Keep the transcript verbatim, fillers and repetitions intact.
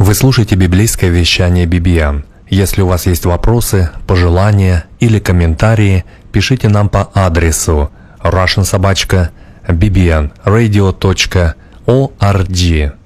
Вы слушаете библейское вещание би би эн. Если у вас есть вопросы, пожелания или комментарии, пишите нам по адресу russian собака би би эн радио точка орг.